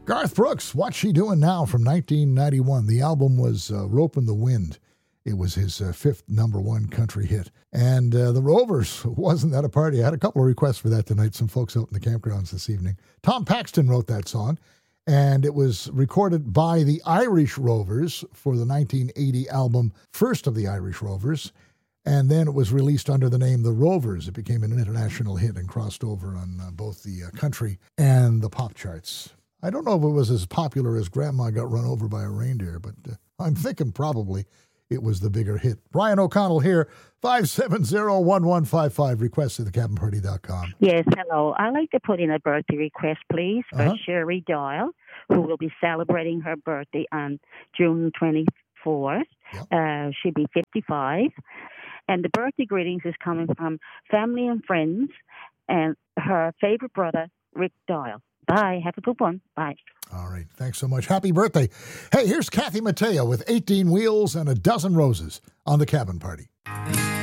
Garth Brooks, What's She Doing Now from 1991. The album was Ropin' the Wind. It was his fifth number one country hit. And the Rovers, Wasn't That a Party? I had a couple of requests for that tonight, some folks out in the campgrounds this evening. Tom Paxton wrote that song, and it was recorded by the Irish Rovers for the 1980 album First of the Irish Rovers. And then it was released under the name The Rovers. It became an international hit and crossed over on both the country and the pop charts. I don't know if it was as popular as Grandma Got Run Over by a Reindeer, but I'm thinking probably it was the bigger hit. Brian O'Connell here, 570-1155, request at thecabinparty.com. Yes, hello. I'd like to put in a birthday request, please, for Sherry Doyle, who will be celebrating her birthday on June 24th. Yep. She'll be 55. And the birthday greetings is coming from family and friends and her favorite brother, Rick Doyle. Bye. Have a good one. Bye. All right. Thanks so much. Happy birthday. Hey, here's Kathy Mattea with 18 Wheels and a Dozen Roses on The Cabin Party.